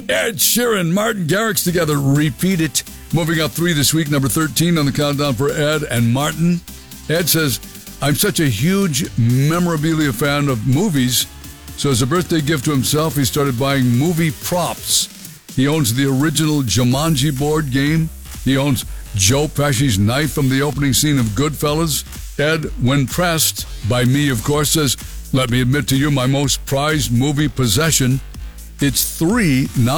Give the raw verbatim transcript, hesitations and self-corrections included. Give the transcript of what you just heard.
Ed Sheeran, Martin Garrix together. Repeat It. Moving up three this week, number thirteen on the countdown for Ed and Martin. Ed says, I'm such a huge memorabilia fan of movies, so as a birthday gift to himself, he started buying movie props. He owns the original Jumanji board game. He owns Joe Pesci's knife from the opening scene of Goodfellas. Ed, when pressed, by me of course, says, let me admit to you my most prized movie possession. It's three now.